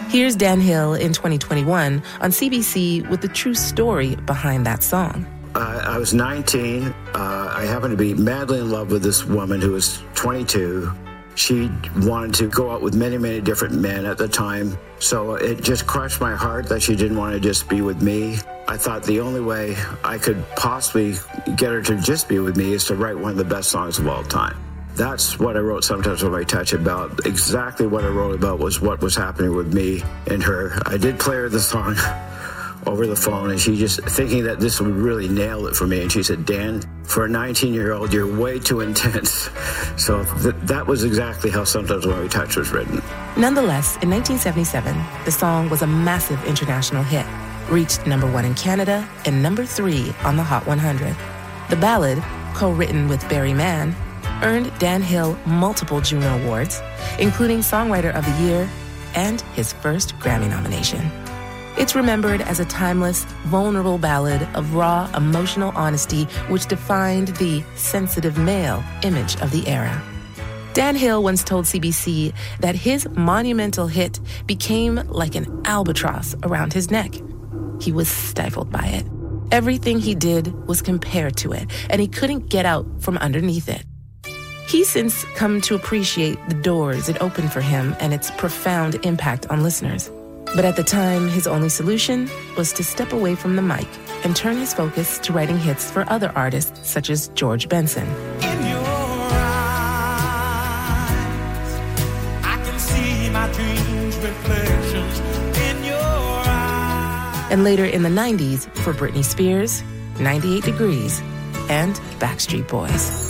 Here's Dan Hill in 2021 on CBC with the true story behind that song. I was 19. I happened to be madly in love with this woman who was 22. She wanted to go out with many, many different men at the time. So it just crushed my heart that she didn't want to just be with me. I thought the only way I could possibly get her to just be with me is to write one of the best songs of all time. That's what I wrote Sometimes When I Touch about. Exactly what I wrote about was what was happening with me and her. I did play her the song over the phone, and she just thinking that this would really nail it for me. And she said, Dan, for a 19-year-old, you're way too intense. So that was exactly how Sometimes When We Touch was written. Nonetheless, in 1977, the song was a massive international hit, reached #1 in Canada and #3 on the Hot 100. The ballad, co-written with Barry Mann, earned Dan Hill multiple Juno Awards, including Songwriter of the Year and his first Grammy nomination. It's remembered as a timeless, vulnerable ballad of raw, emotional honesty which defined the sensitive male image of the era. Dan Hill once told CBC that his monumental hit became like an albatross around his neck. He was stifled by it. Everything he did was compared to it, and he couldn't get out from underneath it. He's since come to appreciate the doors it opened for him and its profound impact on listeners. But at the time, his only solution was to step away from the mic and turn his focus to writing hits for other artists such as George Benson. In your eyes, I can see my dreams' reflections in your eyes. And later in the 90s for Britney Spears, 98 Degrees, and Backstreet Boys.